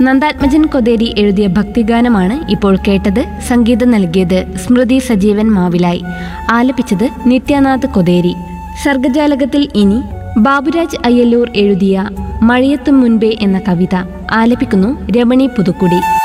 നന്ദാത്മജൻ കൊതേരി എഴുതിയ ഭക്തിഗാനമാണ് ഇപ്പോൾ കേട്ടത്. സംഗീതം നൽകിയത് സ്മൃതി സജീവൻ മാവിലായി. ആലപിച്ചത് നിത്യാനാഥ് കൊതേരി. സർഗജാലകത്തിൽ ഇനി ബാബുരാജ് അയ്യല്ലൂർ എഴുതിയ മഴയത്തും മുൻപേ എന്ന കവിത. ആലപിക്കുന്നു രമണി പുതുക്കുടി.